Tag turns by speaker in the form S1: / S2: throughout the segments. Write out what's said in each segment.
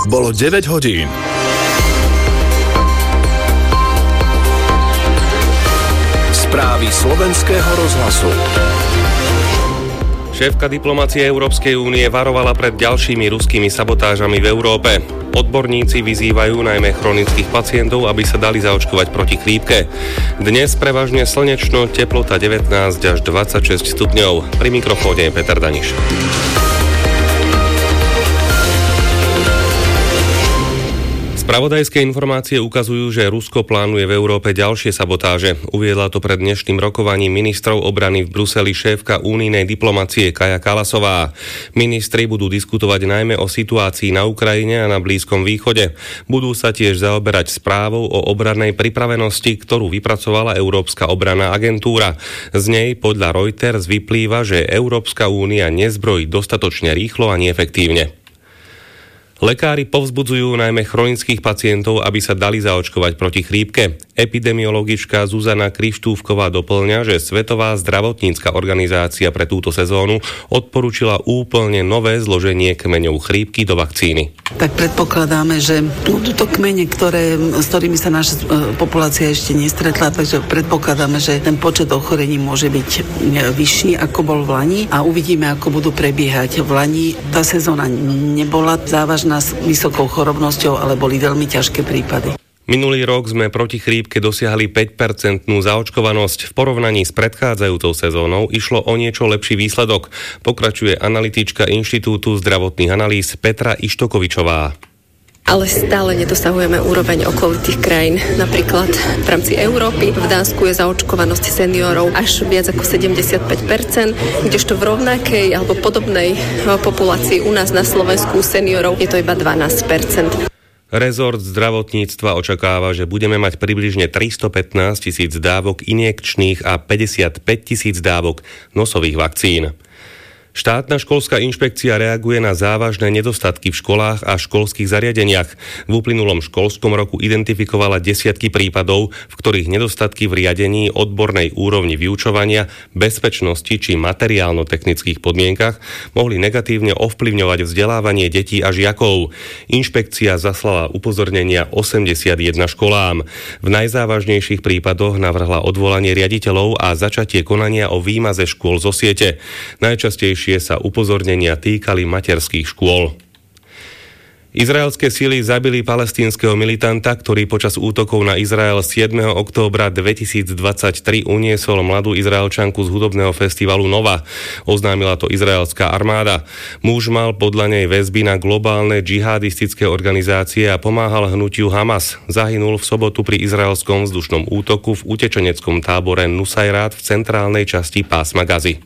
S1: bolo 9 hodín. Správy slovenského rozhlasu.
S2: Šéfka diplomacie Európskej únie varovala pred ďalšími ruskými sabotážami v Európe. Odborníci vyzývajú najmä chronických pacientov, aby sa dali zaočkovať proti chrípke. Dnes prevažne slnečno, teplota 19 až 26 stupňov. Pri mikrofóne je Peter Daniš. Spravodajské informácie ukazujú, že Rusko plánuje v Európe ďalšie sabotáže. Uviedla to pred dnešným rokovaním ministrov obrany v Bruseli šéfka únijnej diplomacie Kaja Kallasová. Ministri budú diskutovať najmä o situácii na Ukrajine a na Blízkom východe. Budú sa tiež zaoberať správou o obrannej pripravenosti, ktorú vypracovala Európska obranná agentúra. Z nej podľa Reuters vyplýva, že Európska únia nezbrojí dostatočne rýchlo ani efektívne. Lekári povzbudzujú najmä chronických pacientov, aby sa dali zaočkovať proti chrípke. Epidemiologička Zuzana Krištúfková doplňa, že Svetová zdravotnícka organizácia pre túto sezónu odporúčila úplne nové zloženie kmeňov chrípky do vakcíny.
S3: Tak predpokladáme, že budú to kmene, s ktorými sa naša populácia ešte nestretla, takže predpokladáme, že ten počet ochorení môže byť vyšší, ako bol v lani, a uvidíme, ako budú prebiehať. V lani tá sezóna nebola závažná s vysokou chorobnosťou, ale boli veľmi ťažké prípady.
S2: Minulý rok sme proti chrípke dosiahli 5% zaočkovanosť. V porovnaní s predchádzajúcou sezónou išlo o niečo lepší výsledok, pokračuje analytička Inštitútu zdravotných analýz Petra Ištokovičová.
S4: Ale stále nedosahujeme úroveň okolitých krajín. Napríklad v rámci Európy v Dánsku je zaočkovanosť seniorov až viac ako 75%, kdežto v rovnakej alebo podobnej populácii u nás na Slovensku seniorov je to iba 12%.
S2: Rezort zdravotníctva očakáva, že budeme mať približne 315 000 dávok injekčných a 55 000 dávok nosových vakcín. Štátna školská inšpekcia reaguje na závažné nedostatky v školách a školských zariadeniach. V uplynulom školskom roku identifikovala desiatky prípadov, v ktorých nedostatky v riadení, odbornej úrovni vyučovania, bezpečnosti či materiálno-technických podmienkach mohli negatívne ovplyvňovať vzdelávanie detí a žiakov. Inšpekcia zaslala upozornenia 81 školám. V najzávažnejších prípadoch navrhla odvolanie riaditeľov a začatie konania o výmaze škôl zo siete. Najčastejšie sa upozornenia týkali materských škôl. Izraelské sily zabili palestínskeho militanta, ktorý počas útokov na Izrael 7. októbra 2023 uniesol mladú Izraelčanku z hudobného festivalu Nova. Oznámila to izraelská armáda. Muž mal podľa nej väzby na globálne džihadistické organizácie a pomáhal hnutiu Hamas. Zahynul v sobotu pri izraelskom vzdušnom útoku v utečeneckom tábore Nusajrat v centrálnej časti pásma Gazy.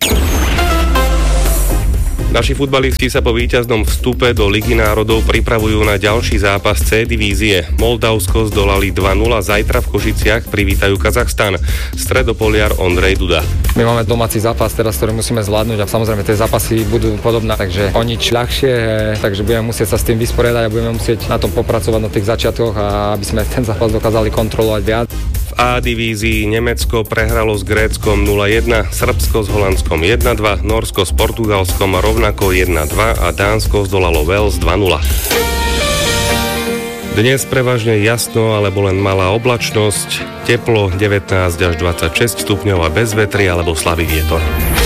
S2: Naši futbalisti sa po víťaznom vstupe do Ligy národov pripravujú na ďalší zápas C divízie. Moldavsko zdolali 2-0, zajtra v Košiciach privítajú Kazachstan. Stredopoliar Ondrej Duda.
S5: My máme domáci zápas teraz, ktorý musíme zvládnuť a samozrejme tie zápasy budú podobné, takže o nič ľahšie, takže budeme musieť sa s tým vysporiadať a budeme musieť na tom popracovať na tých začiatkoch, a aby sme ten zápas dokázali kontrolovať viac.
S2: V A divízii Nemecko prehralo s Gréckom 0-1, Srbsko s Holandskom 1-2, Nórsko s Portugalskom rovnako 1-2 a Dánsko zdolalo Wales 2-0. Dnes prevažne jasno, alebo len malá oblačnosť, teplo 19 až 26 stupňov a bez vetry alebo slabý vietor.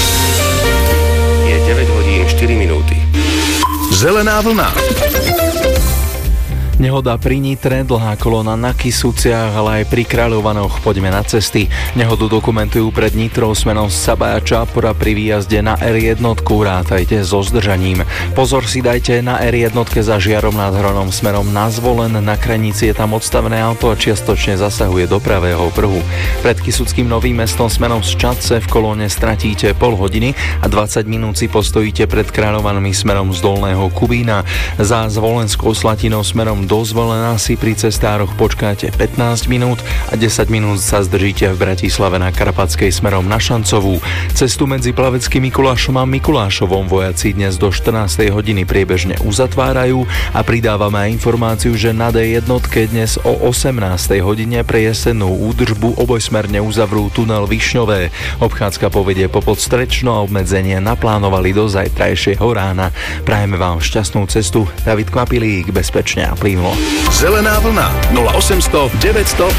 S2: Je 9 hodín 4 minúty.
S1: Zelená vlna.
S6: Nehoda pri Nitre, dlhá kolóna na Kysuciach, ale aj pri Kráľovanoch. Poďme na cesty. Nehodu dokumentujú pred Nitrou smerom z Sabaja Čápora pri výjazde na R1, rátajte so zdržaním. Pozor si dajte na R1 za Žiarom nad Hronom smerom na Zvolen. Na Krajnici je tam odstavené auto a čiastočne zasahuje do pravého pruhu. Pred Kysuckým Novým Mestom smerom z Čadce v kolóne stratíte pol hodiny a 20 minút si postojíte pred Kráľovanmi smerom z Dolného Kubína. Za Zvolenskou Slatinou smerom dozvolená, si pri cestároch počkáte 15 minút a 10 minút sa zdržíte v Bratislave na Karpatskej smerom na Šancovú. Cestu medzi Plaveckým Mikulášom a Mikulášovom vojaci dnes do 14. hodiny priebežne uzatvárajú a pridávame aj informáciu, že na D1 dnes o 18. hodine pre jesennú údržbu obojsmerne uzavrú tunel Višňové. Obchádzka povedie popod Strečno a obmedzenie naplánovali do zajtrajšieho rána. Prajeme vám šťastnú cestu. David Kvapilík, bezpečne a plynulo.
S1: Zelená vlna 0800 900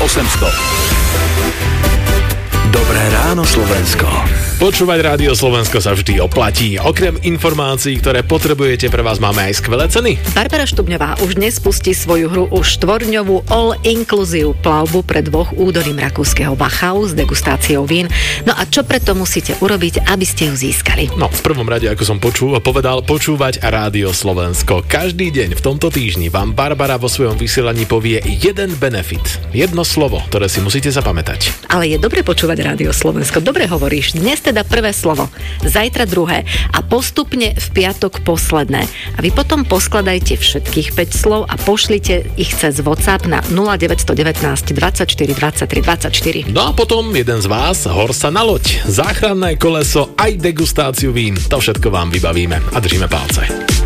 S1: 800. Dobré ráno Slovensko.
S7: Počúvať Rádio Slovensko sa vždy oplatí. Okrem informácií, ktoré potrebujete, pre vás máme aj skvelé ceny.
S8: Barbara Štubňová už dnes spustí svoju hru už štvorňovú all-inclusive plavbu pre 2 údolím rakúskeho Wachau s degustáciou vín. No a čo preto musíte urobiť, aby ste ju získali?
S7: No, v prvom rade, ako som povedal, počúvať Rádio Slovensko. Každý deň v tomto týždni vám Barbara vo svojom vysielaní povie jeden benefit. Jedno slovo, ktoré si musíte zapamätať.
S8: Ale je dobre počúvať Rádio Slovensko. Dobre hovoríš. Dnes teda prvé slovo, zajtra druhé a postupne v piatok posledné. A vy potom poskladajte všetkých 5 slov a pošlite ich cez WhatsApp na 0919 24 23 24.
S7: No a potom jeden z vás hor sa na loď. Záchranné koleso aj degustáciu vín. To všetko vám vybavíme a držíme palce.